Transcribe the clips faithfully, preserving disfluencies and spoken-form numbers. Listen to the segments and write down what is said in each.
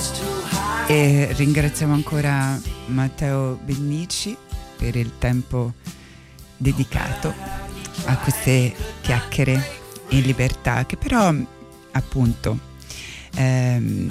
E ringraziamo ancora Matteo Bennici per il tempo dedicato a queste chiacchiere in libertà, che però appunto ehm,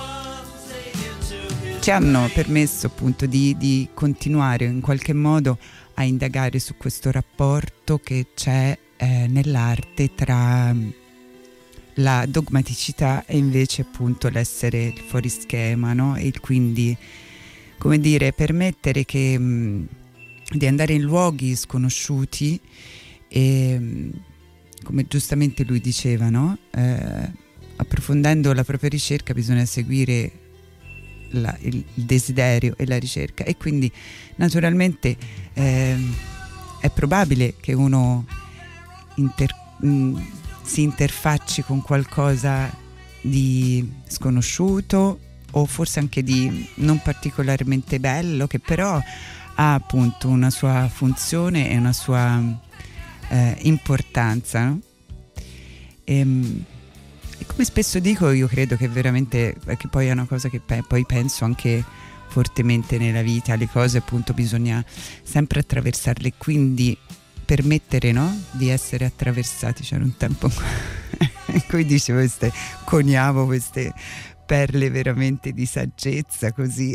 ci hanno permesso appunto di, di continuare in qualche modo a indagare su questo rapporto che c'è eh, nell'arte tra la dogmaticità e invece appunto l'essere fuori schema, no? E quindi, come dire, permettere che mh, di andare in luoghi sconosciuti e mh, come giustamente lui diceva, no? Eh, approfondendo la propria ricerca bisogna seguire la, il, il desiderio e la ricerca, e quindi naturalmente eh, è probabile che uno inter, mh, si interfacci con qualcosa di sconosciuto o forse anche di non particolarmente bello, che però ha appunto una sua funzione e una sua eh, importanza, no? E, e come spesso dico, io credo che veramente, che poi è una cosa che pe- poi penso anche fortemente nella vita, le cose appunto bisogna sempre attraversarle, quindi permettere, no? Di essere attraversati. C'era un tempo in cui dicevo queste, coniavo queste perle veramente di saggezza così.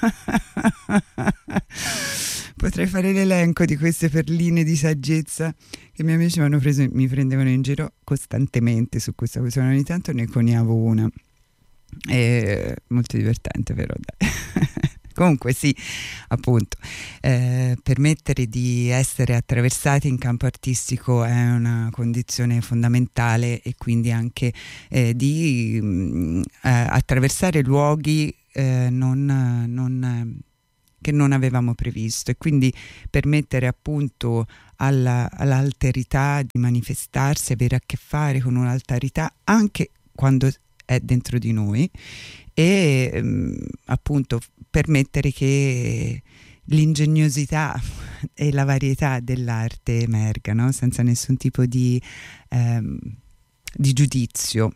Potrei fare l'elenco di queste perline di saggezza che i miei amici mi hanno preso, mi prendevano in giro costantemente su questa questione. Ogni tanto ne coniavo una, è molto divertente però, dai. Comunque sì, appunto, eh, permettere di essere attraversati in campo artistico è una condizione fondamentale, e quindi anche eh, di mh, eh, attraversare luoghi eh, non, non, che non avevamo previsto, e quindi permettere appunto alla, all'alterità di manifestarsi, avere a che fare con un'alterità anche quando è dentro di noi, e ehm, appunto permettere che l'ingegnosità e la varietà dell'arte emergano senza nessun tipo di, ehm, di giudizio,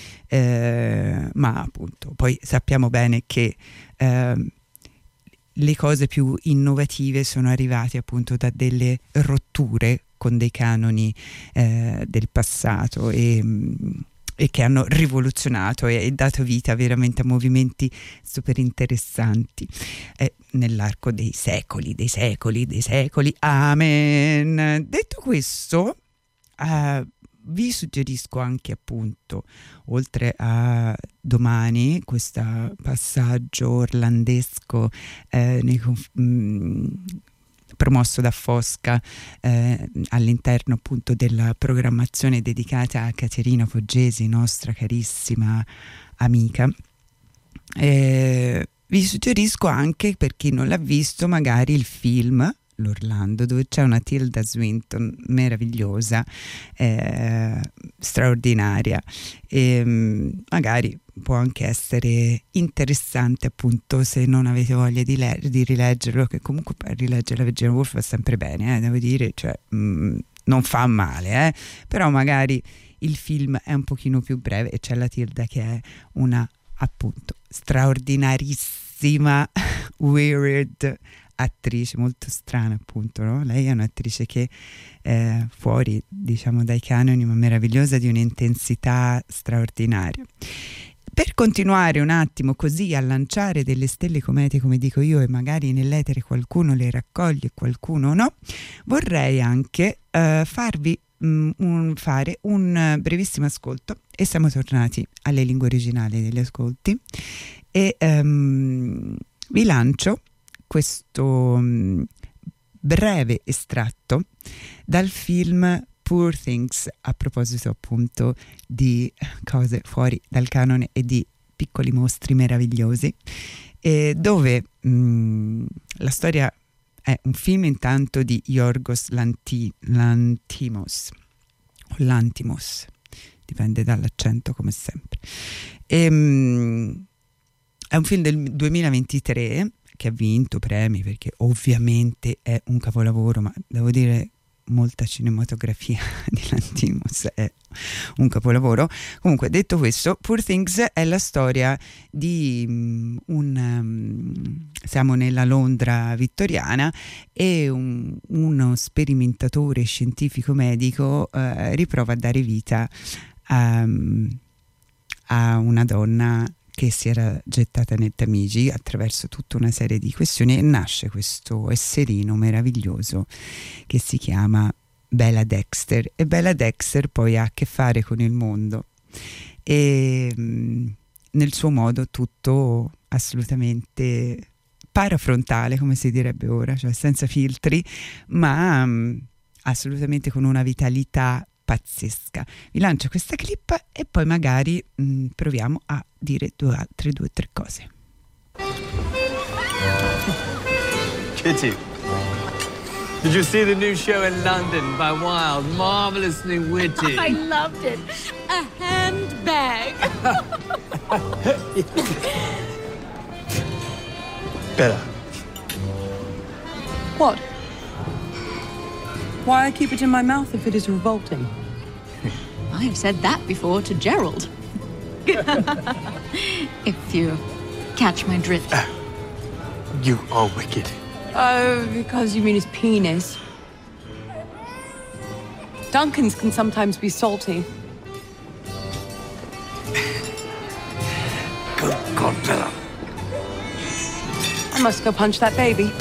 eh, ma appunto poi sappiamo bene che ehm, le cose più innovative sono arrivate appunto da delle rotture con dei canoni eh, del passato, e e che hanno rivoluzionato e, e dato vita veramente a movimenti super interessanti eh, nell'arco dei secoli, dei secoli, dei secoli. Amen. Detto questo, eh, vi suggerisco anche appunto, oltre a domani, questo passaggio orlandesco eh, nei conf- mh, promosso da Fosca eh, all'interno appunto della programmazione dedicata a Caterina Poggesi, nostra carissima amica. Eh, vi suggerisco anche, per chi non l'ha visto, magari il film L'Orlando, dove c'è una Tilda Swinton meravigliosa, eh, straordinaria, e mh, magari può anche essere interessante appunto se non avete voglia di, le- di rileggerlo, che comunque rileggere la Virginia Woolf fa sempre bene, eh, devo dire, cioè mh, non fa male, eh, però magari il film è un pochino più breve e c'è la Tilda che è una appunto straordinarissima weird attrice, molto strana appunto, no? Lei è un'attrice che è fuori diciamo dai canoni, ma meravigliosa, di un'intensità straordinaria. Per continuare un attimo così a lanciare delle stelle comete, come dico io, e magari nell'etere qualcuno le raccoglie e qualcuno no, vorrei anche uh, farvi um, un, fare un brevissimo ascolto, e siamo tornati alle lingue originali degli ascolti, e um, vi lancio questo um, breve estratto dal film Poor Things, a proposito appunto di cose fuori dal canone e di piccoli mostri meravigliosi, e dove mh, la storia è un film intanto di Yorgos Lanti- Lantimos o Lantimos, dipende dall'accento come sempre, e, mh, è un film del duemilaventitré che ha vinto premi perché ovviamente è un capolavoro, ma devo dire molta cinematografia di Lanthimos, è un capolavoro. Comunque, detto questo, Poor Things è la storia di um, un um, siamo nella Londra vittoriana e un, uno sperimentatore scientifico medico uh, riprova a dare vita a, a una donna che si era gettata nel Tamigi attraverso tutta una serie di questioni, e nasce questo esserino meraviglioso che si chiama Bella Dexter, e Bella Dexter poi ha a che fare con il mondo e mh, nel suo modo tutto assolutamente parafrontale, come si direbbe ora, cioè senza filtri, ma mh, assolutamente con una vitalità pazzesca. Vi lancio questa clip e poi magari mh, proviamo a dire due altre due o tre cose. Kitty, did you see the new show in London by Wilde? Marvelously witty. I loved it. A handbag. Bella. What? Why I keep it in my mouth if it is revolting? I've said that before to Gerald. If you catch my drift. Uh, you are wicked. Oh, because you mean his penis. Duncan's can sometimes be salty. Good God, Bella. I must go punch that baby.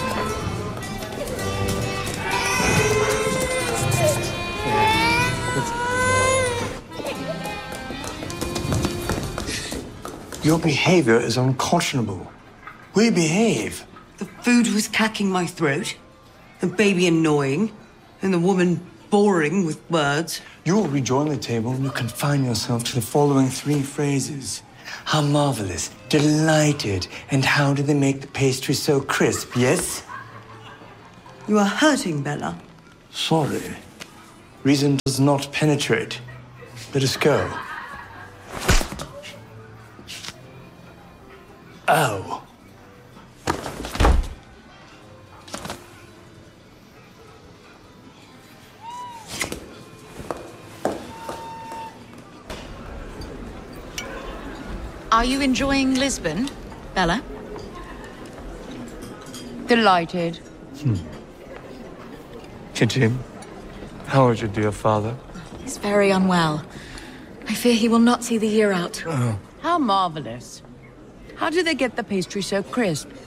Your behavior is unconscionable. We behave. The food was cacking my throat, the baby annoying, and the woman boring with words. You will rejoin the table and you confine yourself to the following three phrases. How marvelous, delighted, and how do they make the pastry so crisp, yes? You are hurting, Bella. Sorry. Reason does not penetrate. Let us go. Oh. Are you enjoying Lisbon, Bella? Delighted. Hmm. Kitty, how is your dear father? He's very unwell. I fear he will not see the year out. Oh. How marvelous. How do they get the pastry so crisp?